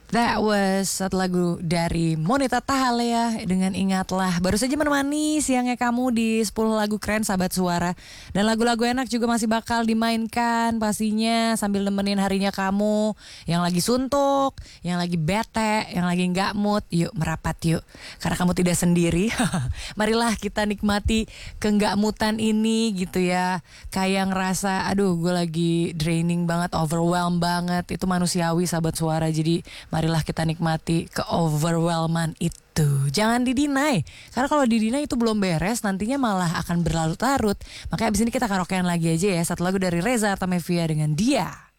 That was satu lagu dari Monita Tahalea dengan Ingatlah. Baru saja menemani siangnya kamu di 10 lagu keren Sahabat Suara. Dan lagu-lagu enak juga masih bakal dimainkan pastinya sambil nemenin harinya kamu yang lagi suntuk, yang lagi bete, yang lagi nggak mood. Yuk merapat yuk, karena kamu tidak sendiri. Marilah kita nikmati ke-nggak moodan ini gitu ya. Kayak ngerasa aduh gue lagi draining banget, overwhelmed banget. Itu manusiawi Sahabat Suara. Jadi marilah kita nikmati ke-overwhelman itu. Jangan didinai. Karena kalau didinai itu belum beres, nantinya malah akan berlarut-larut. Makanya abis ini kita karaokean lagi aja ya. Satu lagu dari Reza Artamevia dengan Dia.